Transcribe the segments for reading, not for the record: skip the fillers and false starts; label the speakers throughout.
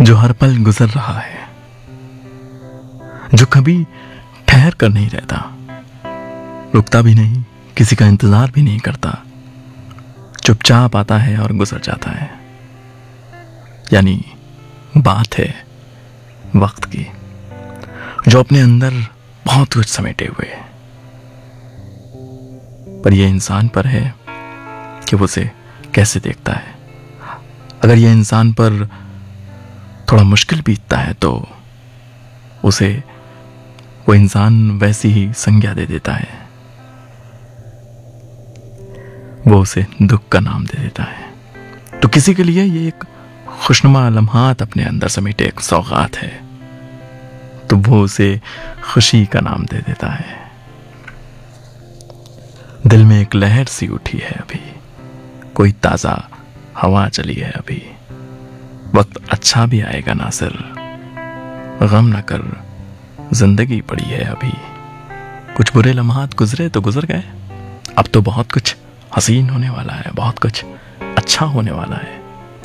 Speaker 1: जो हर पल गुजर रहा है, जो कभी ठहर कर नहीं रहता, रुकता भी नहीं, किसी का इंतजार भी नहीं करता, चुपचाप आता है और गुजर जाता है। यानी बात है वक्त की, जो अपने अंदर बहुत कुछ समेटे हुए है, पर यह इंसान पर है कि वो उसे कैसे देखता है। अगर यह इंसान पर थोड़ा मुश्किल बीतता है तो उसे वो इंसान वैसी ही संज्ञा दे देता है, वो उसे दुख का नाम दे देता है। तो किसी के लिए ये एक खुशनुमा लम्हात अपने अंदर समेटे एक सौगात है, तो वो उसे खुशी का नाम दे देता है। दिल में एक लहर सी उठी है अभी, कोई ताजा हवा चली है अभी, वक्त अच्छा भी आएगा नासिर, गम न कर जिंदगी पड़ी है अभी। कुछ बुरे लम्हात गुजरे तो गुजर गए, अब तो बहुत कुछ हसीन होने वाला है, बहुत कुछ अच्छा होने वाला है।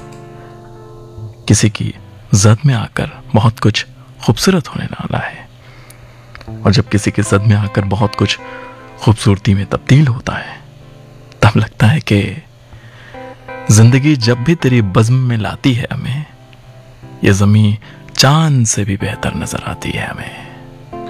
Speaker 1: किसी की जद में आकर बहुत कुछ खूबसूरत होने वाला है, और जब किसी की जद में आकर बहुत कुछ खूबसूरती में तब्दील होता है, तब लगता है कि जिंदगी जब भी तेरी बज़्म में लाती है हमें, ये ज़मीं चांद से भी बेहतर नजर आती है हमें।